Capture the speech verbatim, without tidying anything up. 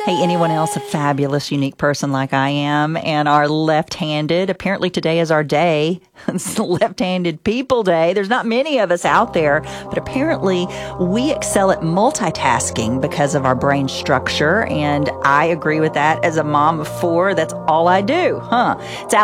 Hey, anyone else a fabulous, unique person like I am and are left-handed? Apparently today is our day. It's left-handed people day. There's not many of us out there, but apparently we excel at multitasking because of our brain structure, and I agree with that. As a mom of four, that's all I do, huh? It's